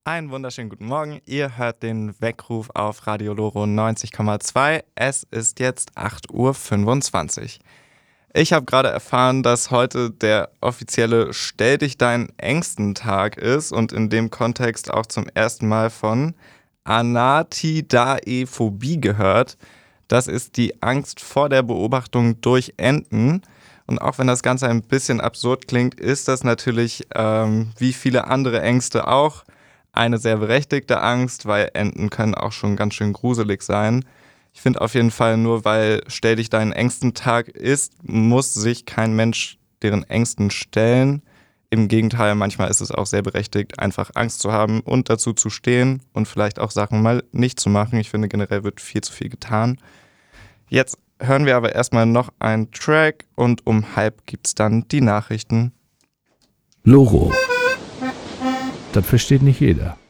Einen wunderschönen guten Morgen. Ihr hört den Weckruf auf Radio Loro 90,2. Es ist jetzt 8:25 Uhr. Ich habe gerade erfahren, dass heute der offizielle Stell dich deinen Ängsten-Tag ist und in dem Kontext auch zum ersten Mal von Anatidaephobie gehört. Das ist die Angst vor der Beobachtung durch Enten. Und auch wenn das Ganze ein bisschen absurd klingt, ist das natürlich, wie viele andere Ängste auch, eine sehr berechtigte Angst, weil Enten können auch schon ganz schön gruselig sein. Ich finde auf jeden Fall, nur weil Stell dich deinen Ängsten-Tag ist, muss sich kein Mensch deren Ängsten stellen. Im Gegenteil, manchmal ist es auch sehr berechtigt, einfach Angst zu haben und dazu zu stehen und vielleicht auch Sachen mal nicht zu machen. Ich finde, generell wird viel zu viel getan. Jetzt hören wir aber erstmal noch einen Track und um 12:30 gibt's dann die Nachrichten. Loro. Das versteht nicht jeder.